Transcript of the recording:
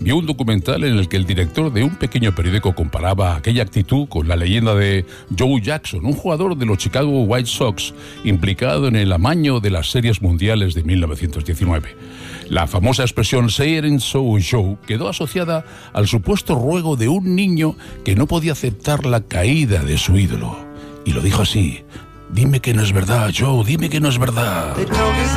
vio un documental en el que el director de un pequeño periódico comparaba aquella actitud con la leyenda de Joe Jackson, un jugador de los Chicago White Sox implicado en el amaño de las series mundiales de 1919. La famosa expresión "say it ain't so, Joe" quedó asociada al supuesto ruego de un niño que no podía aceptar la caída de su ídolo. Y lo dijo así: "Dime que no es verdad, Joe, dime que no es verdad".